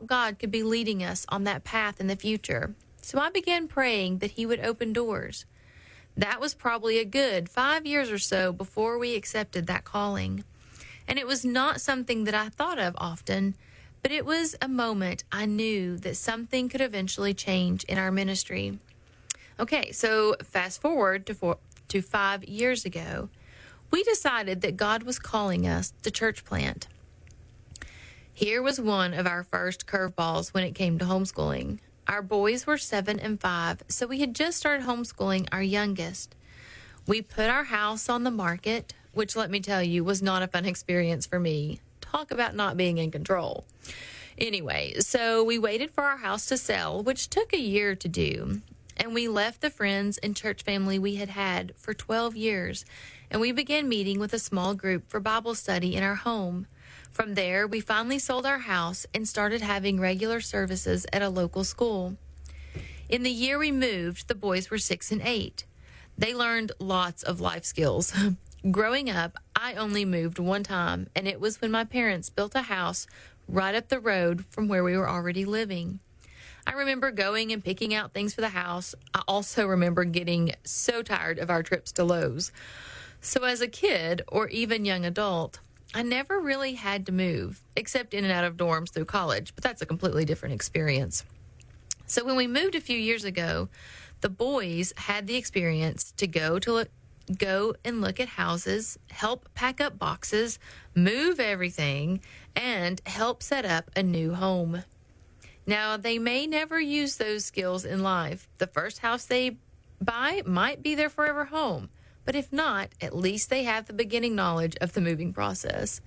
thought God could be leading us on that path in the future. So I began praying that He would open doors. That was probably a good 5 years or so before we accepted that calling. And it was not something that I thought of often, but it was a moment I knew that something could eventually change in our ministry. Okay, so fast forward to 5 years ago, we decided that God was calling us to church plant. Here was one of our first curveballs when it came to homeschooling. Our boys were 7 and 5, so we had just started homeschooling our youngest. We put our house on the market, which, let me tell you, was not a fun experience for me. Talk about not being in control. Anyway, so we waited for our house to sell, which took a year to do. And we left the friends and church family we had had for 12 years, and we began meeting with a small group for Bible study in our home. From there, we finally sold our house and started having regular services at a local school. In the year we moved, the boys were 6 and 8. They learned lots of life skills. Growing up, I only moved one time, and it was when my parents built a house right up the road from where we were already living. I remember going and picking out things for the house. I also remember getting so tired of our trips to Lowe's. So as a kid, or even young adult, I never really had to move, except in and out of dorms through college, but that's a completely different experience. So when we moved a few years ago, the boys had the experience to go and look at houses, help pack up boxes, move everything, and help set up a new home. Now, they may never use those skills in life. The first house they buy might be their forever home. But if not, at least they have the beginning knowledge of the moving process.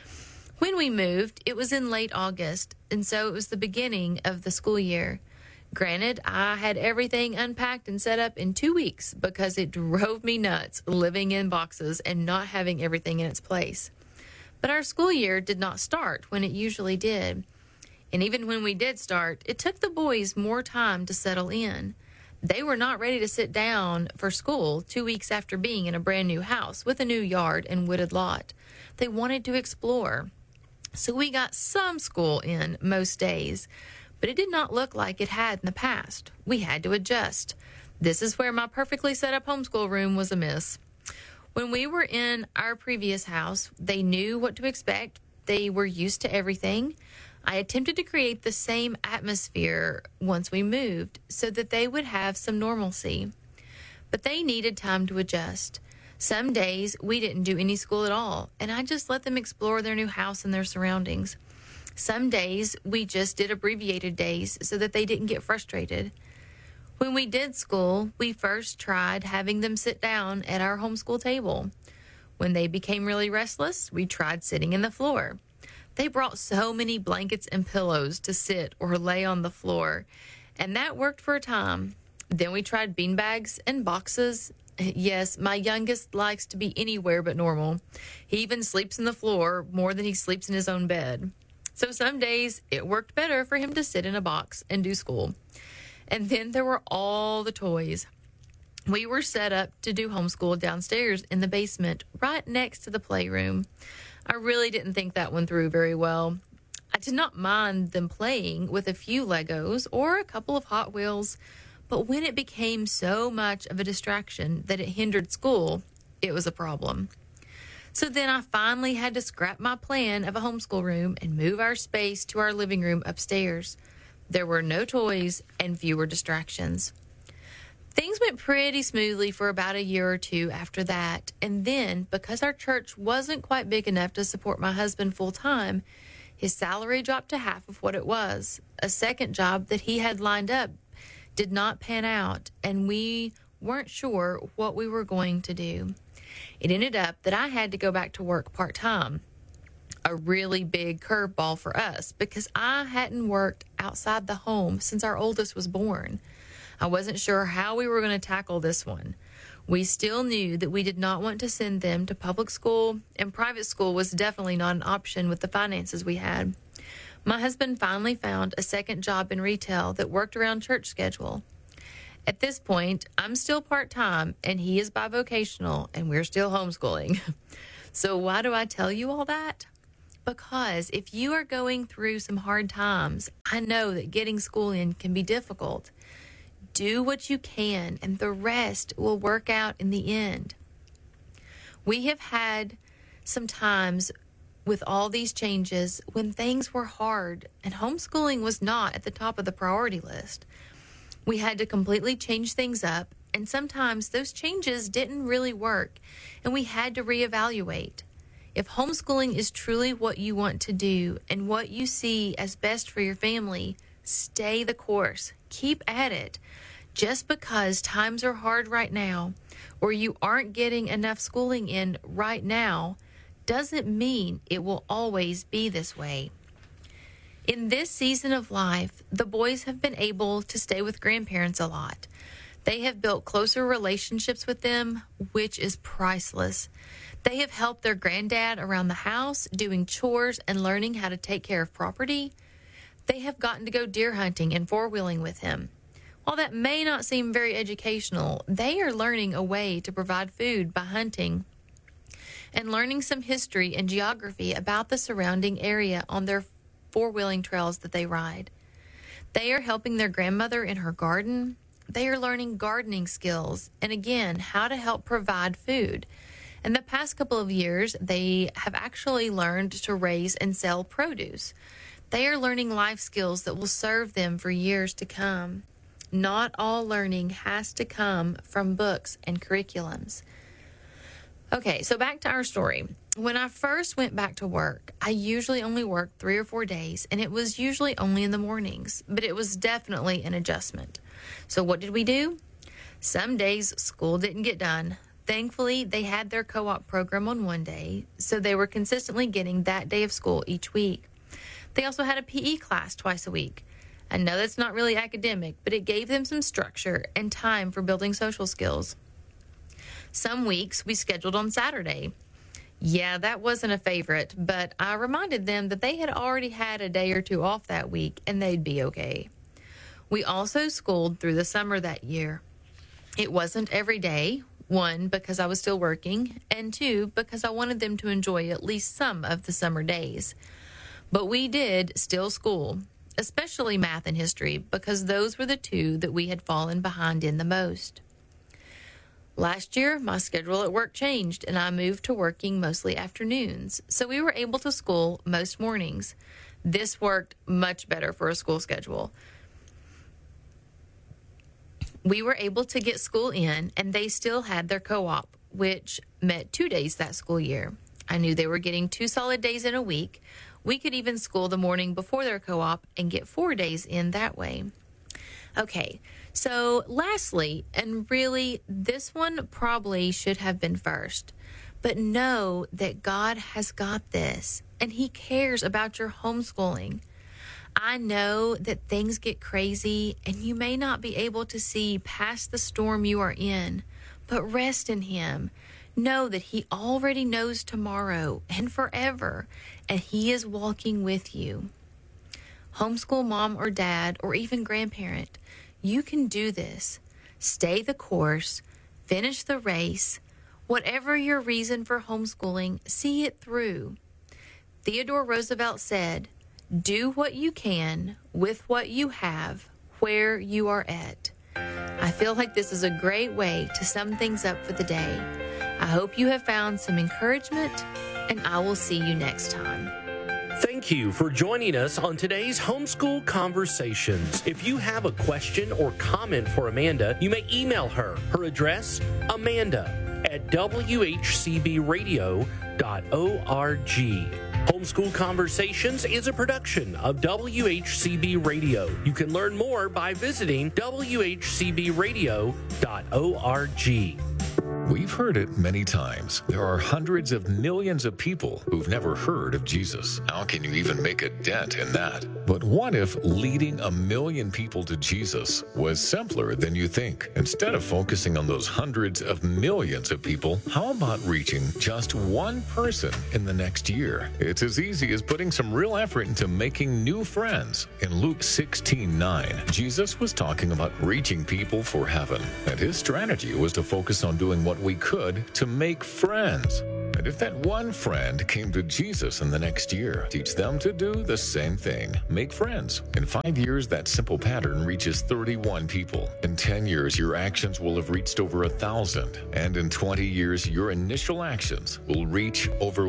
When we moved, it was in late August, and so it was the beginning of the school year. Granted, I had everything unpacked and set up in 2 weeks because it drove me nuts living in boxes and not having everything in its place. But our school year did not start when it usually did. And even when we did start, it took the boys more time to settle in. They were not ready to sit down for school 2 weeks after being in a brand new house with a new yard and wooded lot. They wanted to explore. So we got some school in most days, but it did not look like it had in the past. We had to adjust. This is where my perfectly set up homeschool room was a miss. When we were in our previous house, they knew what to expect. They were used to everything. I attempted to create the same atmosphere once we moved so that they would have some normalcy. But they needed time to adjust. Some days we didn't do any school at all, and I just let them explore their new house and their surroundings. Some days we just did abbreviated days so that they didn't get frustrated. When we did school, we first tried having them sit down at our homeschool table. When they became really restless, we tried sitting in the floor. They brought so many blankets and pillows to sit or lay on the floor, and that worked for a time. Then we tried beanbags and boxes. Yes, my youngest likes to be anywhere but normal. He even sleeps in the floor more than he sleeps in his own bed. So some days it worked better for him to sit in a box and do school. And then there were all the toys. We were set up to do homeschool downstairs in the basement, right next to the playroom. I really didn't think that one through very well. I did not mind them playing with a few Legos or a couple of Hot Wheels, but when it became so much of a distraction that it hindered school, it was a problem. So then I finally had to scrap my plan of a homeschool room and move our space to our living room upstairs. There were no toys and fewer distractions. Things went pretty smoothly for about a year or two after that, and then, because our church wasn't quite big enough to support my husband full-time, his salary dropped to half of what it was. A second job that he had lined up did not pan out, and we weren't sure what we were going to do. It ended up that I had to go back to work part-time, a really big curveball for us because I hadn't worked outside the home since our oldest was born. I wasn't sure how we were going to tackle this one. We still knew that we did not want to send them to public school, and private school was definitely not an option with the finances we had. My husband finally found a second job in retail that worked around church schedule. At this point, I'm still part-time, and he is bivocational, and we're still homeschooling. So why do I tell you all that? Because if you are going through some hard times, I know that getting school in can be difficult. Do what you can, and the rest will work out in the end. We have had some times with all these changes when things were hard and homeschooling was not at the top of the priority list. We had to completely change things up, and sometimes those changes didn't really work, and we had to reevaluate. If homeschooling is truly what you want to do and what you see as best for your family, stay the course. Keep at it. Just because times are hard right now, or you aren't getting enough schooling in right now, doesn't mean it will always be this way. In this season of life, the boys have been able to stay with grandparents a lot. They have built closer relationships with them, which is priceless. They have helped their granddad around the house, doing chores and learning how to take care of property. They have gotten to go deer hunting and four-wheeling with him. While that may not seem very educational, they are learning a way to provide food by hunting and learning some history and geography about the surrounding area on their four-wheeling trails that they ride. They are helping their grandmother in her garden. They are learning gardening skills and, again, how to help provide food. In the past couple of years, they have actually learned to raise and sell produce. They are learning life skills that will serve them for years to come. Not all learning has to come from books and curriculums. Okay, so back to our story. When I first went back to work, I usually only worked 3 or 4 days, and it was usually only in the mornings, but it was definitely an adjustment. So what did we do? Some days school didn't get done. Thankfully, they had their co-op program on one day, so they were consistently getting that day of school each week. They also had a PE class twice a week. I know that's not really academic, but it gave them some structure and time for building social skills. Some weeks we scheduled on Saturday. Yeah, that wasn't a favorite, but I reminded them that they had already had a day or two off that week and they'd be okay. We also schooled through the summer that year. It wasn't every day, 1, because I was still working, and 2, because I wanted them to enjoy at least some of the summer days. But we did still school, especially math and history, because those were the 2 that we had fallen behind in the most. Last year, my schedule at work changed, and I moved to working mostly afternoons, so we were able to school most mornings. This worked much better for a school schedule. We were able to get school in, and they still had their co-op, which met 2 days that school year. I knew they were getting 2 solid days in a week. We could even school the morning before their co-op and get 4 days in that way. Okay, so lastly, and really this one probably should have been first, but know that God has got this, and He cares about your homeschooling. I know that things get crazy and you may not be able to see past the storm you are in, but rest in Him. Know that He already knows tomorrow and forever, and He is walking with you. Homeschool mom or dad or even grandparent, you can do this. Stay the course, finish the race. Whatever your reason for homeschooling, see it through. Theodore Roosevelt said, "Do what you can with what you have where you are at." I feel like this is a great way to sum things up for the day. I hope you have found some encouragement, and I will see you next time. Thank you for joining us on today's Homeschool Conversations. If you have a question or comment for Amanda, you may email her. Her address, amanda@whcbradio.org. Homeschool Conversations is a production of WHCB Radio. You can learn more by visiting whcbradio.org. We've heard it many times. There are hundreds of millions of people who've never heard of Jesus. How can you even make a dent in that? But what if leading 1 million people to Jesus was simpler than you think? Instead of focusing on those hundreds of millions of people, how about reaching just one person in the next year? It's as easy as putting some real effort into making new friends. In Luke 16:9, Jesus was talking about reaching people for heaven, and his strategy was to focus on doing what we could to make friends. And if that one friend came to Jesus in the next year, teach them to do the same thing. Make friends. In 5 years, that simple pattern reaches 31 people. In 10 years, your actions will have reached over 1,000. And in 20 years, your initial actions will reach over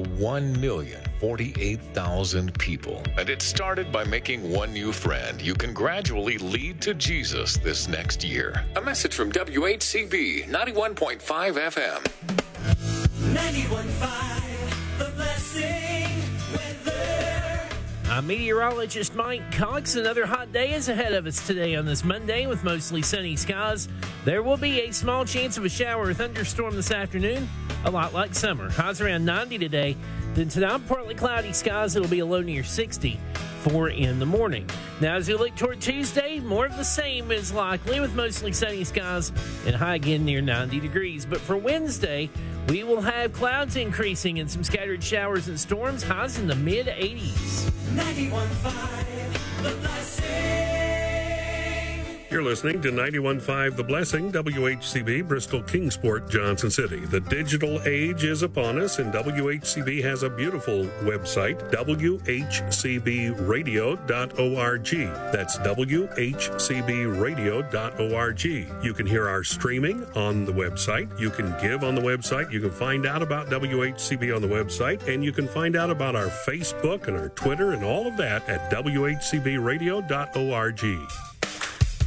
1,048,000 people. And it started by making one new friend you can gradually lead to Jesus this next year. A message from WHCB 91.5 FM. 91.5, The Blessing weather. I'm meteorologist Mike Cox. Another hot day is ahead of us today on this Monday with mostly sunny skies. There will be a small chance of a shower or thunderstorm this afternoon, a lot like summer. Highs around 90 today. Then tonight, partly cloudy skies. It'll be a low near 60 in the morning. Now, as we look toward Tuesday, more of the same is likely with mostly sunny skies and high again near 90 degrees. But for Wednesday, we will have clouds increasing and some scattered showers and storms, highs in the mid-80s. 91.5, The Blessing. You're listening to 91.5 The Blessing, WHCB, Bristol, Kingsport, Johnson City. The digital age is upon us, and WHCB has a beautiful website, WHCBradio.org. That's WHCBradio.org. You can hear our streaming on the website. You can give on the website. You can find out about WHCB on the website, and you can find out about our Facebook and our Twitter and all of that at WHCBradio.org.